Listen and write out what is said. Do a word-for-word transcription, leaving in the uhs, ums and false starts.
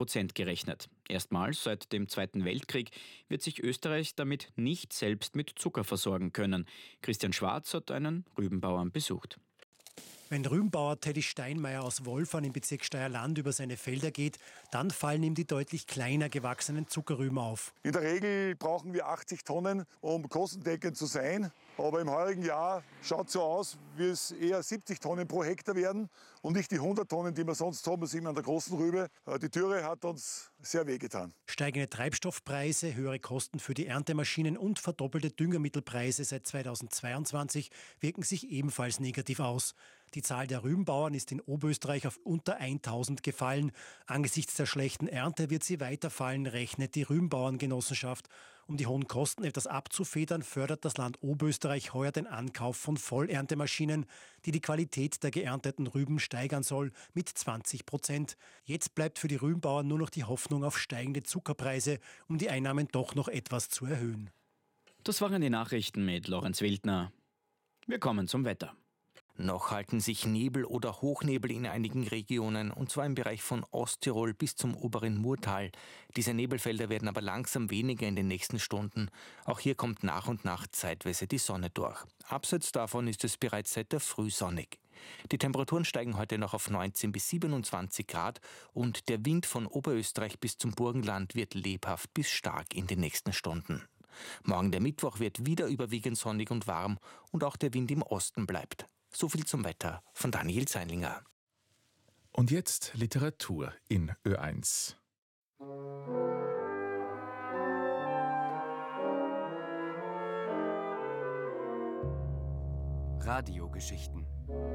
Prozent gerechnet. Erstmals seit dem Zweiten Weltkrieg wird sich Österreich damit nicht selbst mit Zucker versorgen können. Christian Schwarz hat einen Rübenbauern besucht. Wenn Rübenbauer Teddy Steinmeier aus Wolfern im Bezirk Steierland über seine Felder geht, dann fallen ihm die deutlich kleiner gewachsenen Zuckerrüben auf. In der Regel brauchen wir achtzig Tonnen, um kostendeckend zu sein. Aber im heurigen Jahr schaut es so aus, wie es eher siebzig Tonnen pro Hektar werden und nicht die hundert Tonnen, die wir sonst haben. Das sieht man an der großen Rübe. Die Dürre hat uns sehr wehgetan. Steigende Treibstoffpreise, höhere Kosten für die Erntemaschinen und verdoppelte Düngemittelpreise seit zweitausendzweiundzwanzig wirken sich ebenfalls negativ aus. Die Zahl der Rübenbauern ist in Oberösterreich auf unter tausend gefallen. Angesichts der schlechten Ernte wird sie weiter fallen, rechnet die Rübenbauerngenossenschaft. Um die hohen Kosten etwas abzufedern, fördert das Land Oberösterreich heuer den Ankauf von Vollerntemaschinen, die die Qualität der geernteten Rüben steigern soll, mit zwanzig Prozent. Jetzt bleibt für die Rübenbauern nur noch die Hoffnung auf steigende Zuckerpreise, um die Einnahmen doch noch etwas zu erhöhen. Das waren die Nachrichten mit Lorenz Wildner. Wir kommen zum Wetter. Noch halten sich Nebel oder Hochnebel in einigen Regionen, und zwar im Bereich von Osttirol bis zum oberen Murtal. Diese Nebelfelder werden aber langsam weniger in den nächsten Stunden. Auch hier kommt nach und nach zeitweise die Sonne durch. Abseits davon ist es bereits seit der Früh sonnig. Die Temperaturen steigen heute noch auf neunzehn bis siebenundzwanzig Grad und der Wind von Oberösterreich bis zum Burgenland wird lebhaft bis stark in den nächsten Stunden. Morgen der Mittwoch wird wieder überwiegend sonnig und warm und auch der Wind im Osten bleibt. So viel zum Wetter von Daniel Zeinlinger. Und jetzt Literatur in Ö eins. Radiogeschichten.